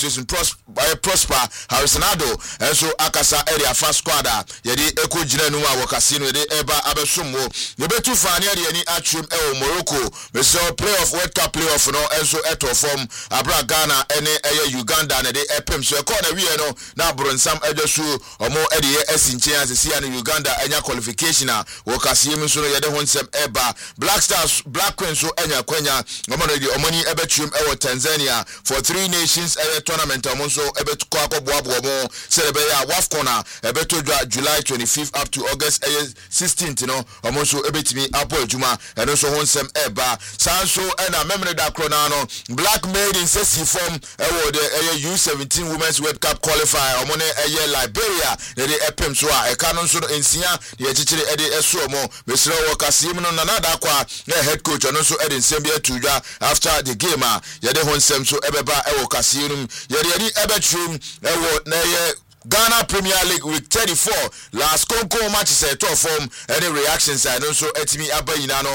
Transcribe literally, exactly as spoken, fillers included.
Jason Prosper Prosper Harrisonado enso akasa area fast squad a yedi eko gina nu a wakase no yedi eba abesomwo yebetu fane ade ani atwem e Morocco meso playoff World Cup playoff no enso eto form abra Ghana ene eye Uganda na de epem so e ko na wie no na bronsam edwasu omo ede ye asinche asesi na Uganda enya qualification a wakase mi so no yede honsem eba Black Stars Black Queens so enya kwanya omo no de omani ebetwem e wo Tanzania for three nations eye tournament omo so ebetuko akoboabo mo serebe ya WAFCON a ebeto July twenty-fifth up to August sixteenth no omo so ebetimi apo adwuma eno so honsem eba sanso ena memre da krona no Black Maiden sesi form ewo de U seventeen Women's World Cup qualifier omo ne eye Liberia de epem so a eka no so ensia de echichire ede eso omo mesre wo kasiem no na nada kwa head coach ono so ede nsem bia tuja after the game a yede honsem so ebeba ewo kasiem yede yede ebetrim ewo na ye Ghana Premier League week thirty-four last Conco match set to form any reactions I know so etimi abayina no